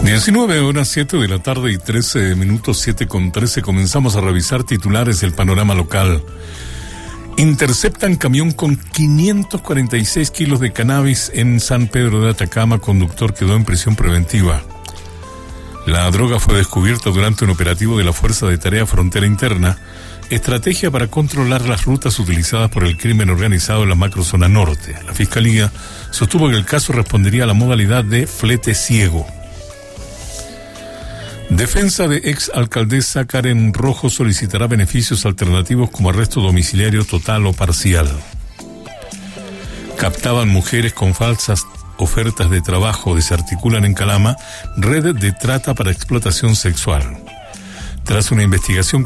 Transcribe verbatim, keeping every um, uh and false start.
diecinueve horas, siete de la tarde y trece minutos, siete con trece. Comenzamos a revisar titulares del panorama local. Interceptan camión con quinientos cuarenta y seis kilos de cannabis en San Pedro de Atacama. Conductor quedó en prisión preventiva. La droga fue descubierta durante un operativo de la Fuerza de Tarea Frontera Interna, estrategia para controlar las rutas utilizadas por el crimen organizado en la macrozona norte. La Fiscalía sostuvo que el caso respondería a la modalidad de flete ciego. Defensa de ex alcaldesa Karen Rojo solicitará beneficios alternativos como arresto domiciliario total o parcial. Captaban mujeres con falsas ofertas de trabajo. Desarticulan en Calama red de trata para explotación sexual. Tras una investigación